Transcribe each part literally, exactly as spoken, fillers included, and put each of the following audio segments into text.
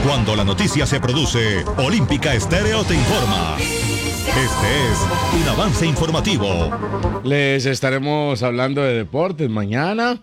Cuando la noticia se produce, Olímpica Estéreo te informa. Este es un avance informativo. Les estaremos hablando de deportes mañana.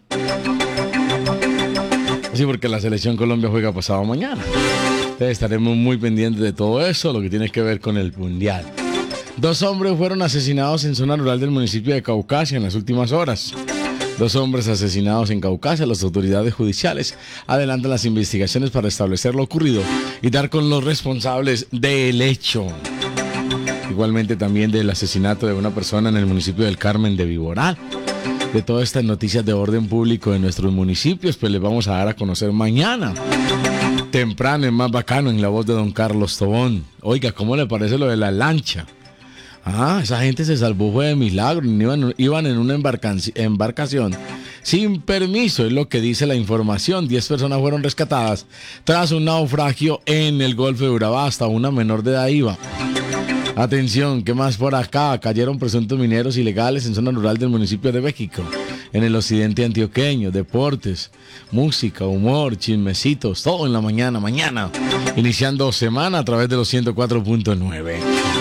Sí, porque la Selección Colombia juega pasado mañana. Entonces estaremos muy pendientes de todo eso, lo que tiene que ver con el Mundial. Dos hombres fueron asesinados en zona rural del municipio de Caucasia en las últimas horas. Dos hombres asesinados en Caucasia. Las autoridades judiciales adelantan las investigaciones para establecer lo ocurrido y dar con los responsables del hecho. Igualmente también del asesinato de una persona en el municipio del Carmen de Viboral. De todas estas noticias de orden público de nuestros municipios, pues les vamos a dar a conocer mañana. Temprano, es más bacano, en la voz de don Carlos Tobón. Oiga, ¿cómo le parece lo de la lancha? Ah, esa gente se salvó fue de milagro. Iban, iban en una embarcación sin permiso, es lo que dice la información. Diez personas fueron rescatadas tras un naufragio en el Golfo de Urabá. Hasta una menor de edad iba. Atención, ¿qué más por acá? Cayeron presuntos mineros ilegales en zona rural del municipio de México, en el occidente antioqueño. Deportes, música, humor, chismecitos, todo en la mañana, mañana. Iniciando semana a través de los ciento cuatro punto nueve.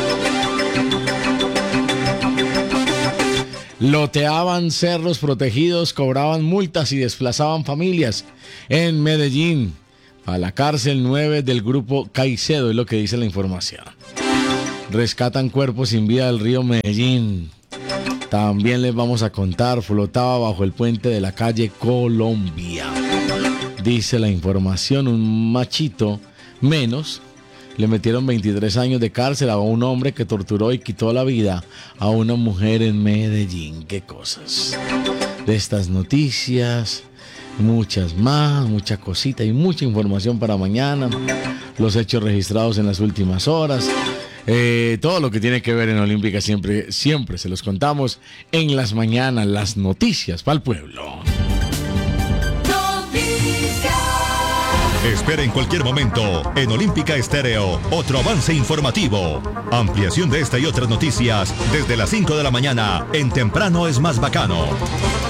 Loteaban cerros protegidos, cobraban multas y desplazaban familias en Medellín. A la cárcel nueve del grupo Caicedo, es lo que dice la información. Rescatan cuerpos sin vida del río Medellín. También les vamos a contar, flotaba bajo el puente de la calle Colombia. Dice la información, un machito menos. Le metieron veintitrés años de cárcel a un hombre que torturó y quitó la vida a una mujer en Medellín. Qué cosas. De estas noticias, muchas más, mucha cosita y mucha información para mañana. Los hechos registrados en las últimas horas. Eh, todo lo que tiene que ver en Olímpica siempre, siempre se los contamos en las mañanas, las noticias para el pueblo. Espera en cualquier momento en Olímpica Estéreo otro avance informativo. Ampliación de esta y otras noticias desde las cinco de la mañana en Temprano es más bacano.